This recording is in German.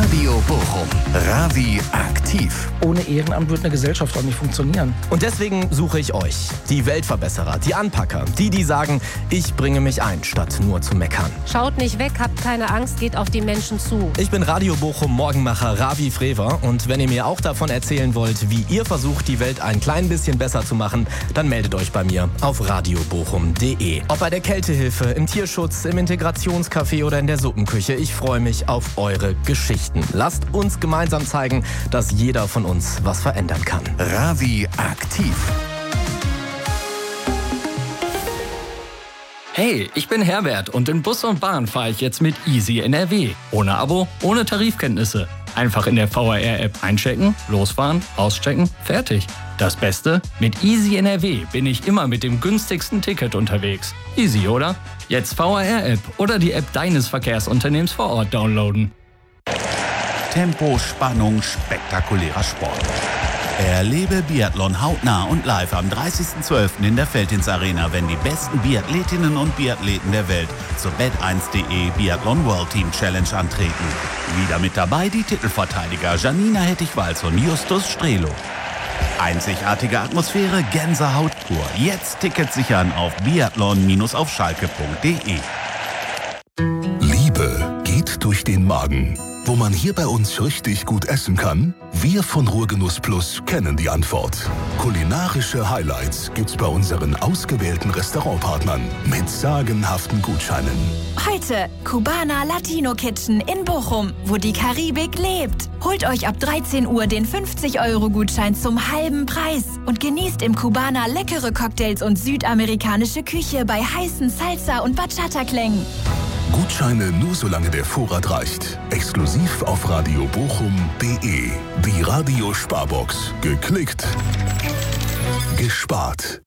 Radio Bochum. Ravi aktiv. Ohne Ehrenamt wird eine Gesellschaft auch nicht funktionieren. Und deswegen suche ich euch. Die Weltverbesserer, die Anpacker. Die sagen, ich bringe mich ein, statt nur zu meckern. Schaut nicht weg, habt keine Angst, geht auf die Menschen zu. Ich bin Radio Bochum Morgenmacher Ravi Frewer. Und wenn ihr mir auch davon erzählen wollt, wie ihr versucht, die Welt ein klein bisschen besser zu machen, dann meldet euch bei mir auf radiobochum.de. Ob bei der Kältehilfe, im Tierschutz, im Integrationscafé oder in der Suppenküche. Ich freue mich auf eure Geschichten. Lasst uns gemeinsam zeigen, dass jeder von uns was verändern kann. Ravi aktiv. Hey, ich bin Herbert und in Bus und Bahn fahre ich jetzt mit Easy NRW. Ohne Abo, ohne Tarifkenntnisse. Einfach in der VRR-App einchecken, losfahren, auschecken, fertig. Das Beste? Mit Easy NRW bin ich immer mit dem günstigsten Ticket unterwegs. Easy, oder? Jetzt VRR-App oder die App deines Verkehrsunternehmens vor Ort downloaden. Tempo, Spannung, spektakulärer Sport. Erlebe Biathlon hautnah und live am 30.12. in der Veltins Arena, wenn die besten Biathletinnen und Biathleten der Welt zur Bet1.de Biathlon World Team Challenge antreten. Wieder mit dabei die Titelverteidiger Janina Hettich-Walz und Justus Strelo. Einzigartige Atmosphäre, Gänsehaut pur. Jetzt Tickets sichern auf biathlon-auf-schalke.de. Liebe geht durch den Magen. Wo man hier bei uns richtig gut essen kann? Wir von Ruhrgenuss Plus kennen die Antwort. Kulinarische Highlights gibt's bei unseren ausgewählten Restaurantpartnern mit sagenhaften Gutscheinen. Heute Cubana Latino Kitchen in Bochum, wo die Karibik lebt. Holt euch ab 13 Uhr den 50-Euro-Gutschein zum halben Preis und genießt im Cubana leckere Cocktails und südamerikanische Küche bei heißen Salsa- und Bachata-Klängen. Gutscheine nur solange der Vorrat reicht. Exklusiv auf radiobochum.de. Die Radiosparbox. Geklickt. Gespart.